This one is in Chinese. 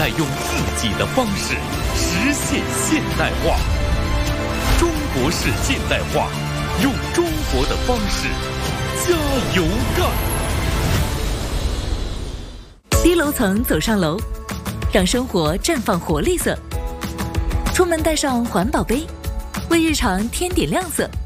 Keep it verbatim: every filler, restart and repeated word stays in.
在用自己的方式实现现代化。中国式现代化，用中国的方式加油干！ 低楼层走上楼，让生活绽放活力色。出门带上环保杯，为日常添点亮色。